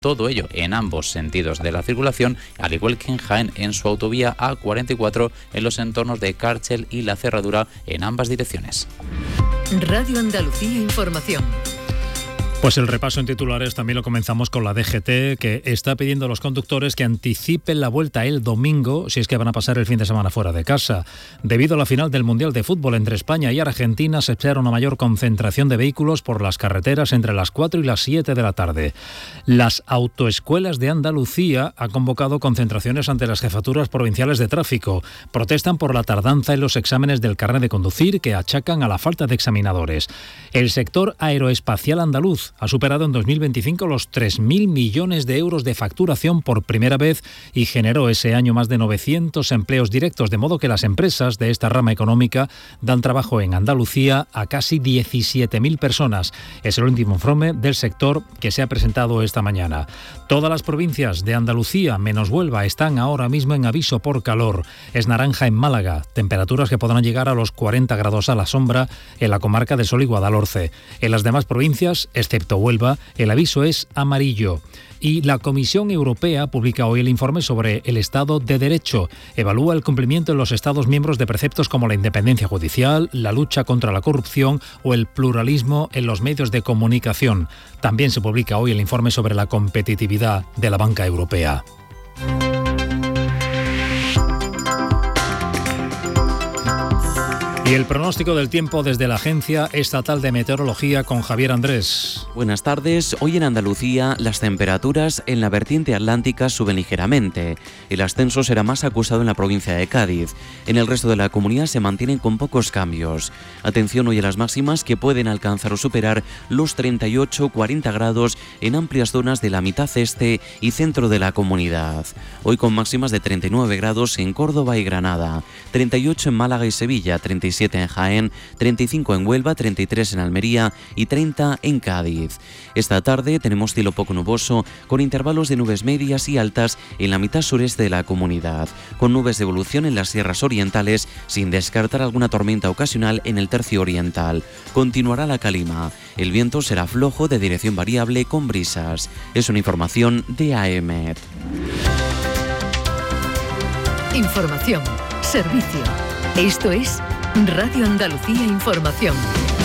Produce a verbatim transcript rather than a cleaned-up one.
Todo ello en ambos sentidos de la circulación, al igual que en Jaén en su autovía A cuarenta y cuatro en los entornos de Cárchel y La Cerradura en ambas direcciones. Radio Andalucía Información. Pues el repaso en titulares también lo comenzamos con la D G T, que está pidiendo a los conductores que anticipen la vuelta el domingo, si es que van a pasar el fin de semana fuera de casa. Debido a la final del Mundial de Fútbol entre España y Argentina, se espera una mayor concentración de vehículos por las carreteras entre las cuatro y las siete de la tarde. Las autoescuelas de Andalucía han convocado concentraciones ante las jefaturas provinciales de tráfico. Protestan por la tardanza en los exámenes del carnet de conducir, que achacan a la falta de examinadores. El sector aeroespacial andaluz ha superado en dos mil veinticinco los tres mil millones de euros de facturación por primera vez y generó ese año más de novecientos empleos directos, de modo que las empresas de esta rama económica dan trabajo en Andalucía a casi diecisiete mil personas. Es el último informe del sector que se ha presentado esta mañana. Todas las provincias de Andalucía, menos Huelva, están ahora mismo en aviso por calor. Es naranja en Málaga, temperaturas que podrán llegar a los cuarenta grados a la sombra en la comarca de Sol y Guadalhorce. En las demás provincias, excepto Huelva, el aviso es amarillo. Y la Comisión Europea publica hoy el informe sobre el Estado de Derecho. Evalúa el cumplimiento en los Estados miembros de preceptos como la independencia judicial, la lucha contra la corrupción o el pluralismo en los medios de comunicación. También se publica hoy el informe sobre la competitividad de la banca europea. Y el pronóstico del tiempo desde la Agencia Estatal de Meteorología con Javier Andrés. Buenas tardes. Hoy en Andalucía las temperaturas en la vertiente atlántica suben ligeramente. El ascenso será más acusado en la provincia de Cádiz. En el resto de la comunidad se mantienen con pocos cambios. Atención hoy a las máximas, que pueden alcanzar o superar los treinta y ocho a cuarenta grados en amplias zonas de la mitad este y centro de la comunidad. Hoy con máximas de treinta y nueve grados en Córdoba y Granada, treinta y ocho en Málaga y Sevilla, treinta y siete en Jaén, treinta y cinco en Huelva, treinta y tres en Almería y treinta en Cádiz. Esta tarde tenemos cielo poco nuboso, con intervalos de nubes medias y altas en la mitad sureste de la comunidad, con nubes de evolución en las sierras orientales, sin descartar alguna tormenta ocasional en el tercio oriental. Continuará la calima. El viento será flojo, de dirección variable, con brisas. Es una información de A E M E T. Información, servicio. Esto es Radio Andalucía Información.